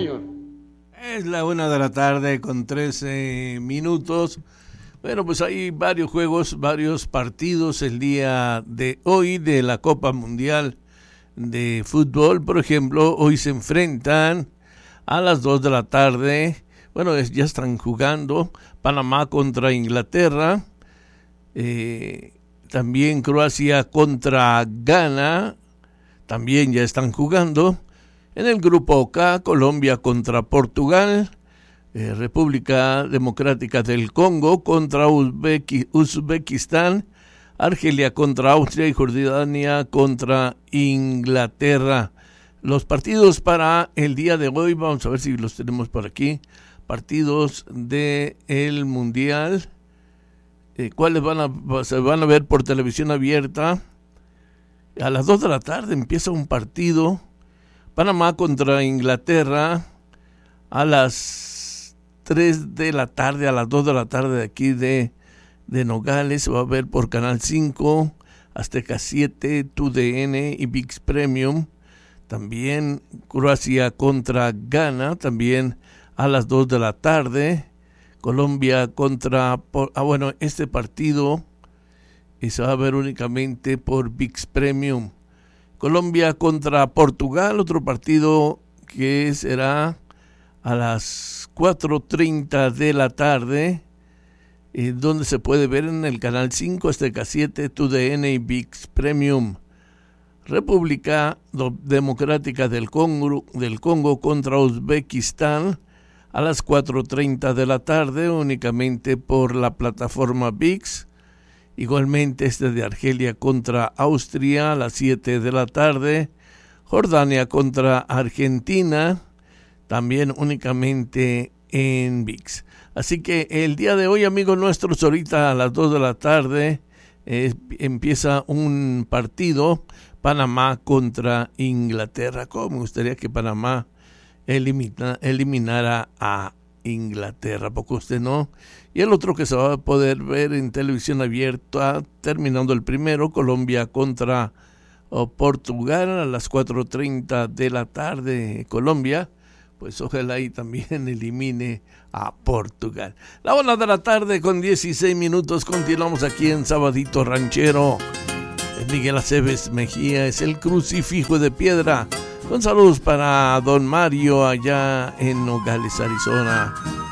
señor. Es la 1:00 con 13 minutos. Bueno, pues hay varios juegos, varios partidos el día de hoy de la Copa Mundial de Fútbol. Por ejemplo, hoy se enfrentan a las 2:00. Bueno, ya están jugando Panamá contra Inglaterra. También Croacia contra Ghana. También ya están jugando. En el grupo K, Colombia contra Portugal. República Democrática del Congo contra Uzbekistán. Argelia contra Austria y Jordania contra Inglaterra. Los partidos para el día de hoy, vamos a ver si los tenemos por aquí. Partidos del Mundial. ¿Cuáles se van a ver por televisión abierta? A las 2:00 empieza un partido. Panamá contra Inglaterra. A las 3:00, a las 2:00 de aquí de Nogales, se va a ver por Canal 5, Azteca 7, TUDN y ViX Premium. También Croacia contra Ghana, también a las 2:00. Colombia contra... este partido se va a ver únicamente por ViX Premium. Colombia contra Portugal, otro partido que será a las 4:30 donde se puede ver en el Canal 5, Azteca 7, TUDN y ViX Premium. República Democrática del Congo contra Uzbekistán a las 4:30 únicamente por la plataforma ViX. Igualmente de Argelia contra Austria a las 7:00. Jordania contra Argentina también únicamente en ViX. Así que el día de hoy, amigos nuestros, ahorita a las 2:00 empieza un partido, Panamá contra Inglaterra. ¿Cómo me gustaría que Panamá eliminara a Inglaterra? ¿Poco usted no? Y el otro que se va a poder ver en televisión abierta, terminando el primero, Colombia contra Portugal a las 4:30. Colombia, pues ojalá y también elimine a Portugal. La 1:00 con 16 minutos. Continuamos aquí en Sabadito Ranchero. Miguel Aceves Mejía es el crucifijo de piedra. Con saludos para don Mario allá en Nogales, Arizona.